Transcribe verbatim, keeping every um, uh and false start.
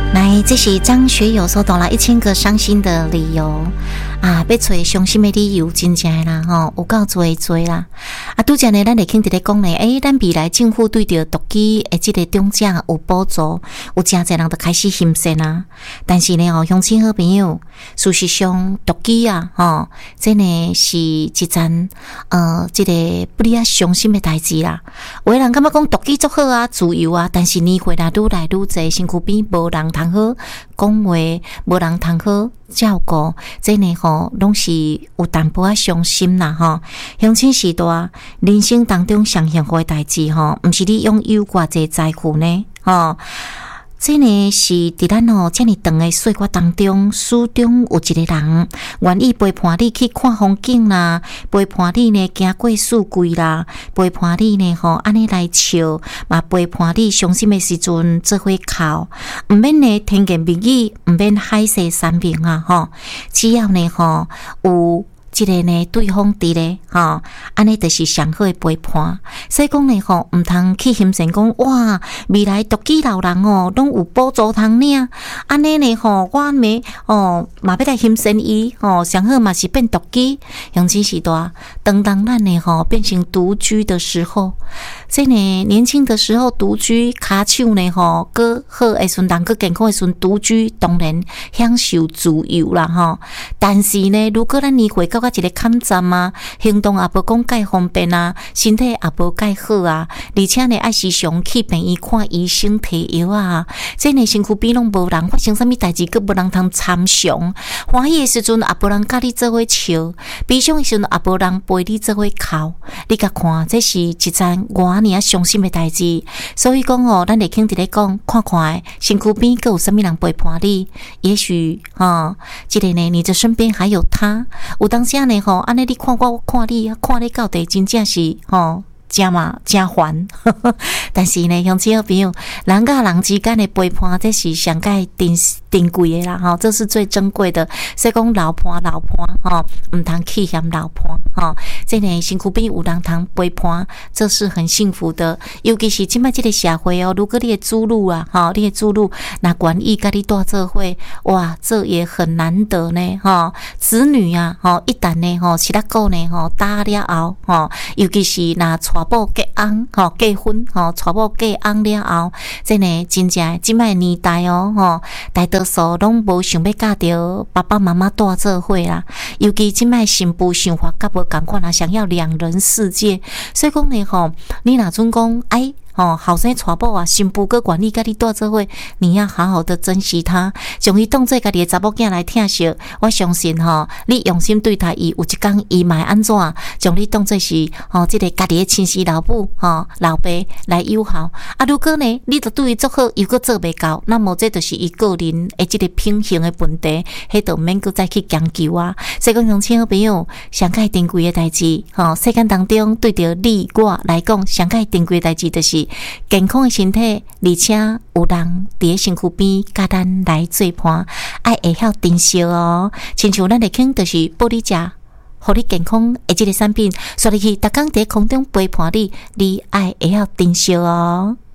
来，这是张学友所讲了一千个伤心的理由啊，要找伤心的理由真正啦吼，有够多多啦。啊，拄则呢，咱会听伫咧讲咧，诶，咱未来政府对着毒鸡诶，即个中奖有补助，有真侪人都开始欣赏啊。但是呢，吼，乡亲好朋友，事实上毒鸡啊，吼，这呢是一件呃，即、这个不哩啊伤心的代志啦。有的人感觉讲毒鸡足好啊，自由啊，但是年岁若愈来愈侪，身躯边无人通好讲话，无人通好照顾，这呢吼，拢是有淡薄仔伤心啦吼。乡亲时代，人生当中上幸福的代志吼，毋是你拥有偌济财富呢吼。这呢是伫咱吼遮尔长的岁月当中，始终有一个人愿意陪伴你去看风景啦，陪伴你呢行过四季啦，陪伴你呢吼安尼来笑，嘛陪伴你伤心的时阵做伙哭，毋免呢天言蜜语，毋免海誓山盟啊吼，只要呢吼有。即个呢，对方伫咧，吼，安尼就是上好的陪伴。所以讲呢，吼，毋通去欣赏讲，哇，未来独居老人哦，拢有补助通领。安尼呢，吼，我咪哦，嘛要来欣赏伊，吼，上好嘛是变独居。乡亲时代，当当咱呢，吼，变成独居的时候，即呢，年轻的时候独居，骹手呢，吼，搁好诶时阵，人搁健康诶时阵，独居当然享受自由啦，吼。但是呢，如果咱年岁到一个坎站啊，行动也无讲介方便啊，身体也无介好啊，而且呢，爱时常去病院看医生摕药啊，这呢身躯边拢无人发生啥物代志，佫无人通参详，欢喜的时阵也无人甲你做伙笑，悲伤的时阵也无人陪你做伙哭，你甲看，这是一件偌尔啊伤心的代志。所以讲哦，咱会肯伫咧讲，看看诶，身躯边佫有啥物人陪伴你？也许哈，即、哦这个呢，你的身边还有他，有当时呢吼，安尼你看我，我看你，看你到底真正是吼。真嘛真烦，但是呢，乡亲好朋友，人甲人之间的陪伴，这是上界珍珍贵的啦，吼，这是最珍贵的。所以讲老伴老伴，吼，唔通弃嫌老伴，吼，这呢身躯边有人通陪伴，这是很幸福的。尤其是即摆这个社会哦，如果你的子女啊，吼，你的子女那愿意甲你带做伙，哇，这也很难得呢，吼，子女啊，吼，一旦呢，吼，七八个呢，吼，打了后，吼，尤其是那娶某结翁吼结婚吼，娶某结翁了后，这呢真正即摆年代哦吼，大多数拢无想要嫁着爸爸妈妈带做伙啦。尤其即摆新妇想法甲无共款啊，想要两人世界。所以讲呢吼，你若准讲哎。哦，后生娶某啊，新妇个愿意甲你带做伙，你要好好的珍惜他，将伊当做家己的查某囝来疼惜。我相信吼，你用心对待伊，有一天伊嘛会安怎，将你当做是吼，即、这个家己的亲生老母吼、老爸来友好。啊，如果呢，你都对伊做好，又搁做袂到，那么这就是伊个人的即个品行的问题，迄就免搁再去强求啊。所以讲，乡亲好朋友，上界珍贵的代志，吼，世间当中对着你我来讲，上界珍贵的代志就是。健康的身体，而且有人伫身躯边，甲咱来做伴，爱会晓珍惜哦。亲像咱的肯就是玻璃食，互你健康的即个产品，所以去逐工伫空中陪伴你，你爱会晓珍惜哦。